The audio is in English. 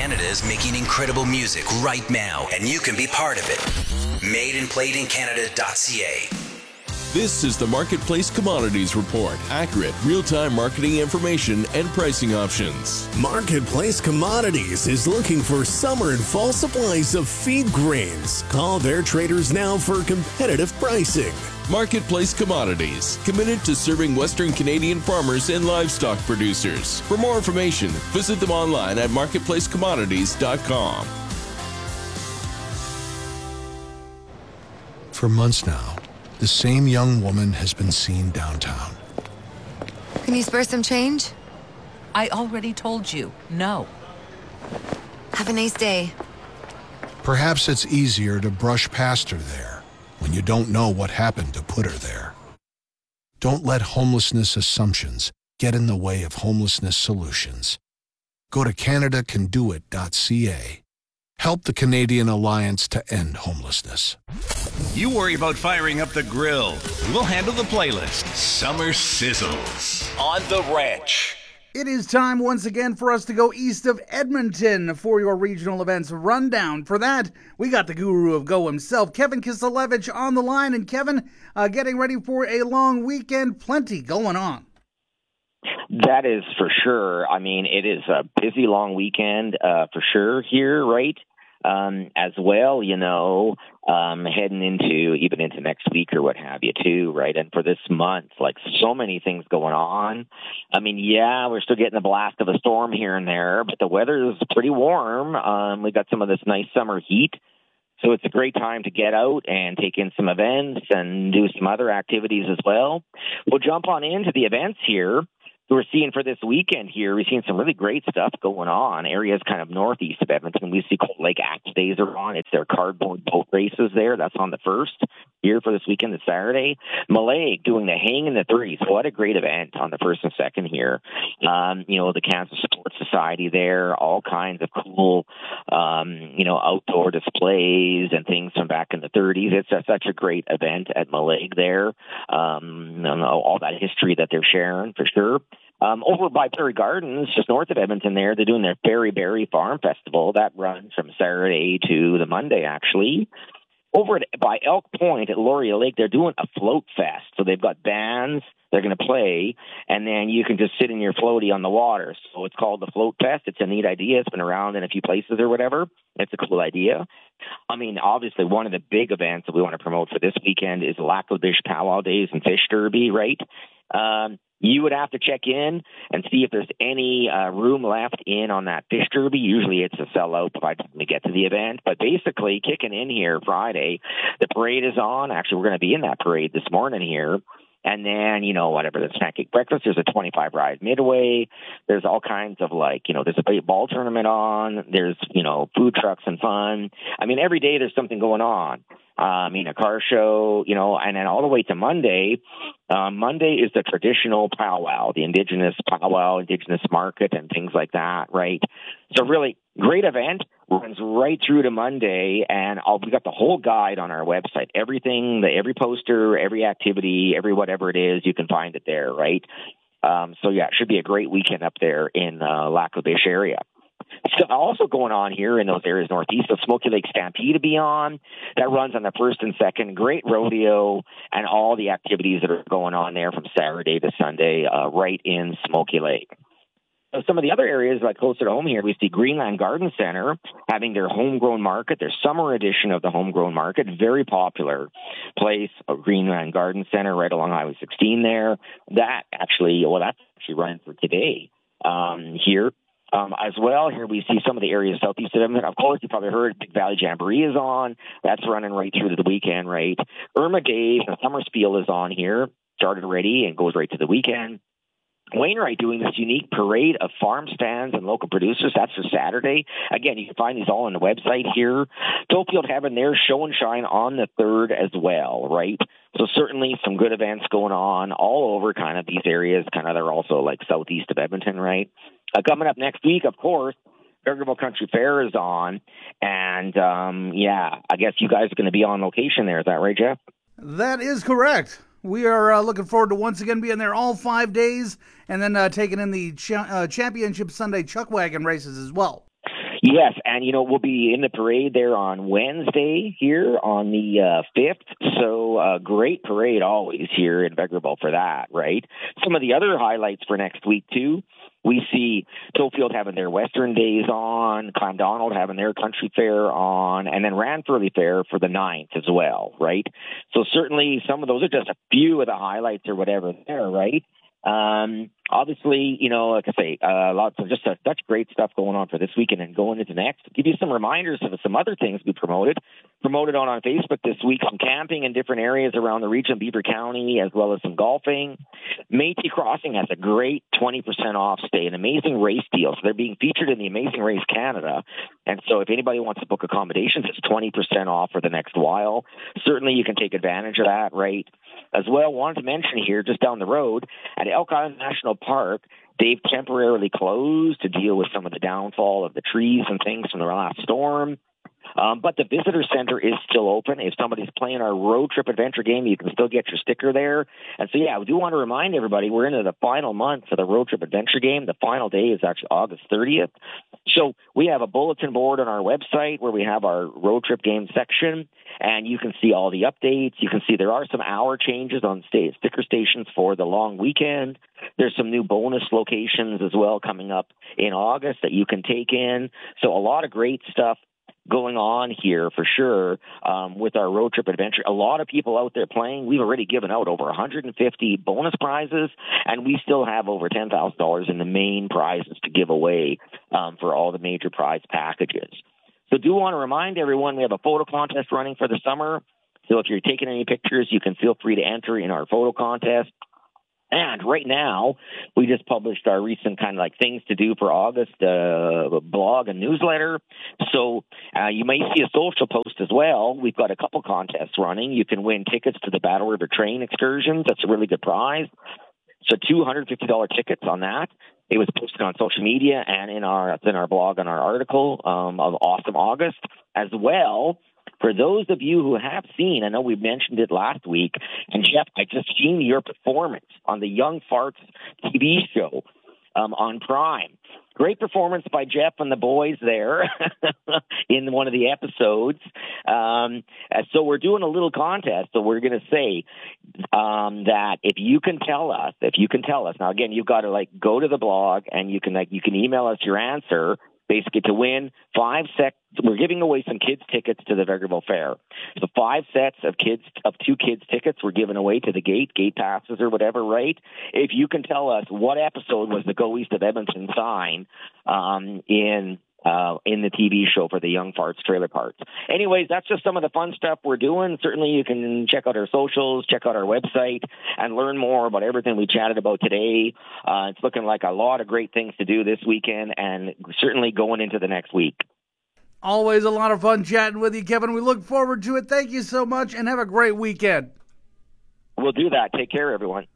Canada is making incredible music right now, and you can be part of it. MadeandPlayedInCanada.ca. This is the Marketplace Commodities Report. Accurate, real-time marketing information and pricing options. Marketplace Commodities is looking for summer and fall supplies of feed grains. Call their traders now for competitive pricing. Marketplace Commodities, committed to serving Western Canadian farmers and livestock producers. For more information, visit them online at marketplacecommodities.com. For months now, the same young woman has been seen downtown. Can you spare some change? I already told you, no. Have a nice day. Perhaps it's easier to brush past her there when you don't know what happened to put her there. Don't let homelessness assumptions get in the way of homelessness solutions. Go to CanadaCanDoIt.ca. Help the Canadian Alliance to End Homelessness. You worry about firing up the grill. We'll handle the playlist. Summer Sizzles on The Ranch. It is time once again for us to go east of Edmonton for your regional events rundown. For that, we got the guru of Go himself, Kevin Kiselevich, on the line. And Kevin, getting ready for a long weekend, plenty going on. That is for sure. I mean, it is a busy, long weekend for sure here, right? As well, you know, heading into next week or what have you too, right? And for this month, like so many things going on. I mean, yeah, we're still getting the blast of a storm here and there, but the weather is pretty warm. We got some of this nice summer heat. So it's a great time to get out and take in some events and do some other activities as well. We'll jump on into the events here. We're seeing for this weekend here, we're seeing some really great stuff going on. Areas kind of northeast of Edmonton. We see Cold Lake Axe Days are on. It's their cardboard boat races there. That's on the 1st here for this weekend, this Saturday. Mallaig doing the Hang in the 30s. What a great event on the 1st and 2nd here. You know, the Cancer Sports Society there, all kinds of cool, you know, outdoor displays and things from back in the 30s. It's such a great event at Mallaig there. All that history that they're sharing for sure. Over by Prairie Gardens, just north of Edmonton there, they're doing their Berry Berry Farm Festival. That runs from Saturday to the Monday, actually. Over by Elk Point at Laurier Lake, they're doing a float fest. So they've got bands they're going to play, and then you can just sit in your floaty on the water. So it's called the Float Fest. It's a neat idea. It's been around in a few places or whatever. It's a cool idea. I mean, obviously, one of the big events that we want to promote for this weekend is Lac La Biche Powwow Days and Fish Derby, right? You would have to check in and see if there's any room left in on that Fish Derby. Usually it's a sellout by the time we get to the event. But basically, kicking in here Friday, the parade is on. Actually, we're going to be in that parade this morning here. And then, you know, whatever, the snack cake breakfast, there's a 25 ride midway. There's all kinds of like, you know, there's a ball tournament on. There's, you know, food trucks and fun. I mean, every day there's something going on. I mean, a car show, you know, and then all the way to Monday. Monday is the traditional powwow, the Indigenous powwow, Indigenous market and things like that, right? So really great event. Runs right through to Monday, and we got the whole guide on our website. Everything, every poster, every activity, every whatever it is, you can find it there, right? So, yeah, it should be a great weekend up there in Lac La Biche area. So also going on here in those areas northeast, the Smoky Lake Stampede to be on. That runs on the 1st and 2nd. Great rodeo and all the activities that are going on there from Saturday to Sunday right in Smoky Lake. So some of the other areas, like closer to home here, we see Greenland Garden Center having their homegrown market, their summer edition of the homegrown market. Very popular place, Greenland Garden Center, right along Highway 16 there. That's actually running for today here. As well, here we see some of the areas southeast of Edmonton. Of course, you probably heard Big Valley Jamboree is on. That's running right through to the weekend, right? Irma Days, the summer spiel is on here, started already and goes right to the weekend. Wainwright doing this unique parade of farm stands and local producers. That's for Saturday. Again, you can find these all on the website here. Tofield having their show and shine on the 3rd as well, right? So certainly some good events going on all over kind of these areas. Kind of they're also like southeast of Edmonton, right? Coming up next week, of course, Vegreville Country Fair is on. And, I guess you guys are going to be on location there. Is that right, Jeff? That is correct. We are looking forward to once again being there all 5 days and then taking in the Championship Sunday Chuck Wagon races as well. Yes, and we'll be in the parade there on Wednesday here on the 5th. So great parade always here in Vegreville for that, right? Some of the other highlights for next week too. We see Tofield having their Western Days on, Clondonald having their Country Fair on, and then Ranfurly Fair for the 9th as well, right? So certainly some of those are just a few of the highlights or whatever there, right? Obviously, like I say, lots of just such great stuff going on for this weekend and going into next. Give you some reminders of some other things we promoted on Facebook this week, some camping in different areas around the region of Beaver County, as well as some golfing. Métis Crossing has a great 20% off stay, an amazing race deal. So they're being featured in the Amazing Race Canada. And so if anybody wants to book accommodations, it's 20% off for the next while. Certainly you can take advantage of that, right? As well, wanted to mention here, just down the road, at Elk Island National Park, they've temporarily closed to deal with some of the downfall of the trees and things from the last storm. But the visitor center is still open. If somebody's playing our road trip adventure game, you can still get your sticker there. And so, we do want to remind everybody we're into the final month for the road trip adventure game. The final day is actually August 30th. So we have a bulletin board on our website where we have our road trip game section, and you can see all the updates. You can see there are some hour changes on sticker stations for the long weekend. There's some new bonus locations as well coming up in August that you can take in. So a lot of great stuff going on here for sure with our road trip adventure. A lot of people out there playing. We've already given out over 150 bonus prizes, and we still have over $10,000 in the main prizes to give away for all the major prize packages. So do want to remind everyone we have a photo contest running for the summer. So if you're taking any pictures, you can feel free to enter in our photo contest. And right now, we just published our recent kind of like things to do for August blog and newsletter. So you may see a social post as well. We've got a couple contests running. You can win tickets to the Battle River Train excursions. That's a really good prize. So $250 tickets on that. It was posted on social media and in our blog on our article of Awesome August as well. For those of you who have seen, I know we mentioned it last week, and Jeff, I just seen your performance on the Young Farts TV show on Prime. Great performance by Jeff and the boys there in one of the episodes. So we're doing a little contest. So we're going to say that if you can tell us, now again, you've got to go to the blog and you can email us your answer. Basically, to win 5 sets, we're giving away some kids' tickets to the Vegreville Fair. So 5 sets of 2 kids' tickets we're giving away to the gate passes or whatever, right? If you can tell us what episode was the Go East of Edmonton sign in the TV show for the Young Farts Trailer Parks. Anyways, that's just some of the fun stuff we're doing. Certainly you can check out our socials, check out our website, and learn more about everything we chatted about today. It's looking like a lot of great things to do this weekend and certainly going into the next week. Always a lot of fun chatting with you, Kevin. We look forward to it. Thank you so much, and have a great weekend. We'll do that. Take care, everyone.